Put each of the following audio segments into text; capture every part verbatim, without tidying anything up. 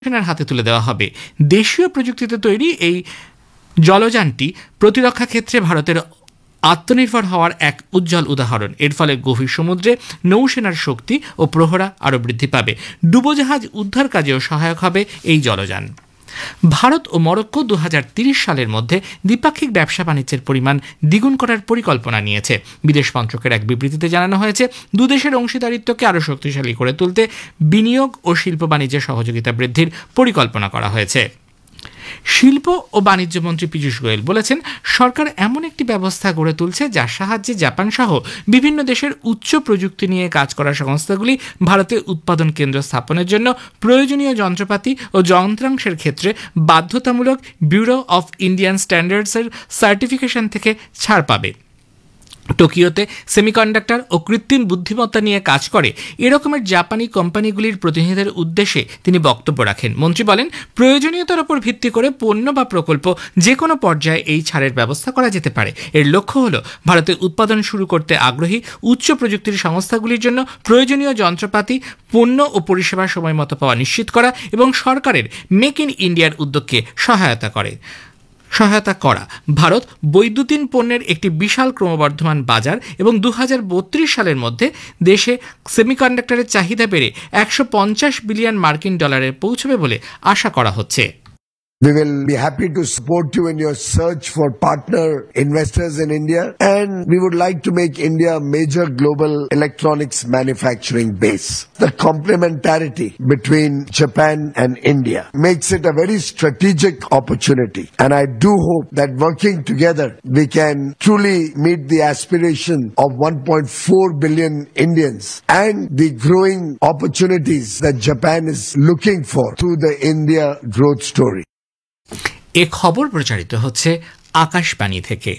সেনার হাতে তুলে দেওয়া হবে। দেশীয় প্রযুক্তিতে তৈরি এই জলযানটি প্রতিরক্ষা ক্ষেত্রে ভারতের আত্মনির্ভর হওয়ার এক উজ্জ্বল উদাহরণ। এর ফলে গভীর সমুদ্রে নৌসেনার শক্তি ও প্রহরা আরও বৃদ্ধি পাবে। ডুবোজাহাজ উদ্ধার কাজেও সহায়ক হবে এই জলযান। ভারত ও মরক্কো দু হাজার তিরিশ সালের মধ্যে দ্বিপাক্ষিক ব্যবসা বাণিজ্যের পরিমাণ দ্বিগুণ করার পরিকল্পনা নিয়েছে। বিদেশ মন্ত্রকের এক বিবৃতিতে জানানো হয়েছে, দুদেশের অংশীদারিত্বকে আরও শক্তিশালী করে তুলতে বিনিয়োগ ও শিল্প বাণিজ্যে সহযোগিতা বৃদ্ধির পরিকল্পনা করা হয়েছে। শিল্প ও বাণিজ্য মন্ত্রী পীযূষ গোয়েল বলেছেন, সরকার এমন একটি ব্যবস্থা গড়ে তুলছে যার সাহায্যে জাপান সহ বিভিন্ন দেশের উচ্চ প্রযুক্তি নিয়ে কাজ করা সংস্থাগুলি ভারতে উৎপাদন কেন্দ্র স্থাপনের জন্য প্রয়োজনীয় যন্ত্রপাতি ও যন্ত্রাংশের ক্ষেত্রে বাধ্যতামূলক ব্যুরো অফ ইন্ডিয়ান স্ট্যান্ডার্ডসের সার্টিফিকেশন থেকে ছাড় পাবে। টোকিওতে সেমিকন্ডাক্টর ও কৃত্রিম বুদ্ধিমত্তা নিয়ে কাজ করে এরকমের জাপানি কোম্পানিগুলির প্রতিনিধিদের উদ্দেশ্যে তিনি বক্তব্য রাখেন। মন্ত্রী বলেন, প্রয়োজনীয়তার উপর ভিত্তি করে পণ্য বা প্রকল্প যে কোনো পর্যায়ে এই ছাড়ের ব্যবস্থা করা যেতে পারে। এর লক্ষ্য হল ভারতে উৎপাদন শুরু করতে আগ্রহী উচ্চ প্রযুক্তির সংস্থাগুলির জন্য প্রয়োজনীয় যন্ত্রপাতি, পণ্য ও পরিষেবা সময় মতো পাওয়া নিশ্চিত করা এবং সরকারের মেক ইন ইন্ডিয়ার উদ্যোগকে সহায়তা করে সহায়তা করা। ভারত বৈদ্যুতিন পণ্যের একটি বিশাল ক্রমবর্ধমান বাজার এবং দু হাজার বত্রিশ সালের মধ্যে দেশে সেমিকন্ডাক্টরের চাহিদা বেড়ে একশো পঞ্চাশ বিলিয়ন মার্কিন ডলারে পৌঁছবে বলে আশা করা হচ্ছে। We will be happy to support you in your search for partner investors in India, and we would like to make India a major global electronics manufacturing base. The complementarity between Japan and India makes it a very strategic opportunity, and I do hope that working together we can truly meet the aspiration of one point four billion Indians and the growing opportunities that Japan is looking for through the India growth story. এ খবর প্রচারিত হচ্ছে আকাশবাণী থেকে।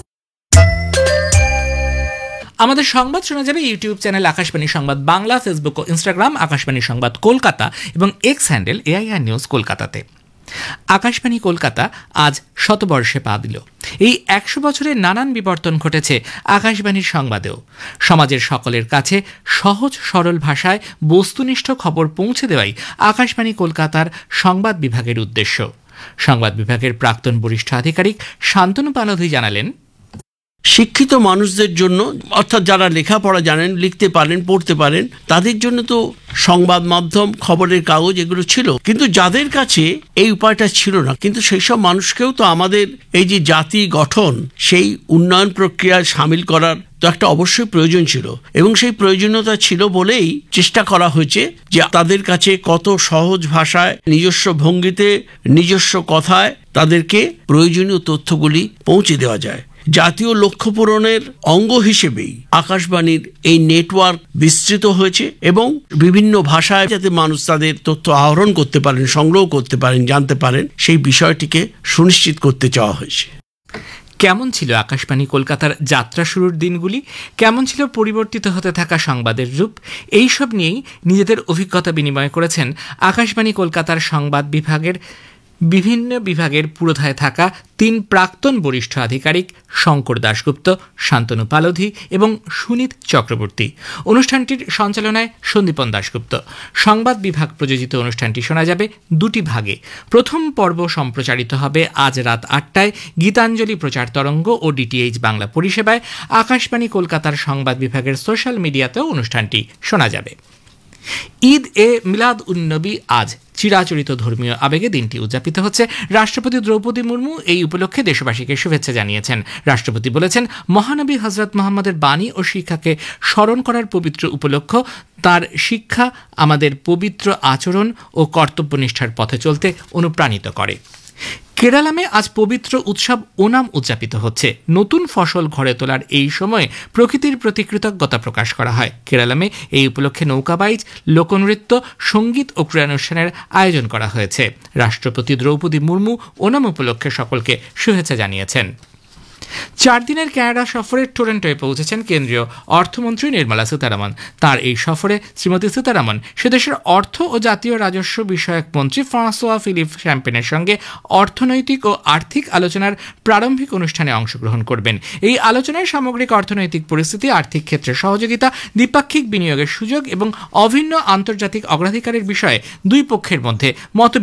আমাদের সংবাদ শোনা যাবে YouTube channel Akashvani সংবাদ Bangla, Facebook ও Instagram Akashvani সংবাদ কলকাতা এবং এক্স হ্যান্ডেল এআইআর নিউজ কলকাতাতে। আকাশবাণী কলকাতা আজ শতবর্ষে পা দিল। এই একশো বছরে নানান বিবর্তন ঘটেছে আকাশবাণীর সংবাদেও। সমাজের সকলের কাছে সহজ সরল ভাষায় বস্তুনিষ্ঠ খবর পৌঁছে দেওয়াই আকাশবাণী কলকাতার সংবাদ বিভাগের উদ্দেশ্য। সংবাদ বিভাগের প্রাক্তন বরিষ্ঠ আধিকারিক শান্তনু পালোধি জানালেন, শিক্ষিত মানুষদের জন্য, অর্থাৎ যারা লেখাপড়া জানেন, লিখতে পারেন, পড়তে পারেন, তাদের জন্য তো সংবাদ মাধ্যম, খবরের কাগজ এগুলো ছিল, কিন্তু যাদের কাছে এই উপায়টা ছিল না, কিন্তু সেই সব মানুষকেও তো আমাদের এই যে জাতি গঠন, সেই উন্নয়ন প্রক্রিয়ায় সামিল করার তো একটা অবশ্যই প্রয়োজন ছিল, এবং সেই প্রয়োজনীয়তা ছিল বলেই চেষ্টা করা হয়েছে যে তাদের কাছে কত সহজ ভাষায়, নিজস্ব ভঙ্গিতে, নিজস্ব কথায় তাদেরকে প্রয়োজনীয় তথ্যগুলি পৌঁছে দেওয়া যায়। জাতীয় লক্ষ্য পূরণের অঙ্গ হিসেবেই আকাশবাণীর এই নেটওয়ার্ক বিস্তৃত হয়েছে এবং বিভিন্ন ভাষায় যাতে মানুষ তাদের তথ্য আহরণ করতে পারেন, সংগ্রহ করতে পারেন, জানতে পারেন, সেই বিষয়টিকে সুনিশ্চিত করতে চাওয়া হয়েছে। কেমন ছিল আকাশবাণী কলকাতার যাত্রা শুরুর দিনগুলি? কেমন ছিল পরিবর্তিত হতে থাকা সংবাদের রূপ? এইসব নিয়েই নিজেদের অভিজ্ঞতা বিনিময় করেছেন আকাশবাণী কলকাতার সংবাদ বিভাগের বিভিন্ন বিভাগের পুরোধায় থাকা তিন প্রাক্তন বরিষ্ঠ আধিকারিক শঙ্কর দাশগুপ্ত, শান্তনু পালোধি এবং সুনীত চক্রবর্তী। অনুষ্ঠানটির সঞ্চালনায় সন্দীপন দাশগুপ্ত। সংবাদ বিভাগ প্রযোজিত অনুষ্ঠানটি শোনা যাবে দুটি ভাগে। প্রথম পর্ব সম্প্রচারিত হবে আজ রাত আটটায় গীতাঞ্জলি প্রচার তরঙ্গ ও ডিটিএইচ বাংলা পরিষেবায়। আকাশবাণী কলকাতার সংবাদ বিভাগের সোশ্যাল মিডিয়াতেও অনুষ্ঠানটি শোনা যাবে। ঈদ এ মিলাদ উন নবী আজ চিরাচরিত ধর্মীয় আবেগে দিনটি উদযাপিত হচ্ছে। রাষ্ট্রপতি দ্রৌপদী মুর্মু এই উপলক্ষে দেশবাসীকে শুভেচ্ছা জানিয়েছেন। রাষ্ট্রপতি বলেছেন, মহানবী হজরত মুহাম্মদের বাণী ও শিক্ষাকে স্মরণ করার পবিত্র উপলক্ষ। তার শিক্ষা আমাদের পবিত্র আচরণ ও কর্তব্যনিষ্ঠার পথে চলতে অনুপ্রাণিত করে। কেরালামে আজ পবিত্র উৎসব ওনাম উদযাপিত হচ্ছে। নতুন ফসল ঘরে তোলার এই সময়ে প্রকৃতির প্রতি কৃতজ্ঞতা প্রকাশ করা হয়। কেরালামে এই উপলক্ষে নৌকাবাইজ, লোকনৃত্য, সঙ্গীত ও ক্রীড়ানুষ্ঠানের আয়োজন করা হয়েছে। রাষ্ট্রপতি দ্রৌপদী মুর্মু ওনাম উপলক্ষে সকলকে শুভেচ্ছা জানিয়েছেন। চার দিনের কানাডা সফরে টরন্টোয় পৌঁছেছেন কেন্দ্রীয় অর্থমন্ত্রী নির্মলা সীতারামন। তার এই সফরে শ্রীমতী সীতারামন সে দেশের অর্থ ও জাতীয় রাজস্ব বিষয়ক মন্ত্রী ফ্রাঁসোয়া ফিলিপ শ্যাম্পেনের সঙ্গে অর্থনৈতিক ও আর্থিক আলোচনার প্রারম্ভিক অনুষ্ঠানে অংশগ্রহণ করবেন। এই আলোচনায় সামগ্রিক অর্থনৈতিক পরিস্থিতি, আর্থিক ক্ষেত্রে সহযোগিতা, দ্বিপাক্ষিক বিনিয়োগের সুযোগ এবং অভিন্ন আন্তর্জাতিক অগ্রাধিকারের বিষয়ে দুই পক্ষের মধ্যে মত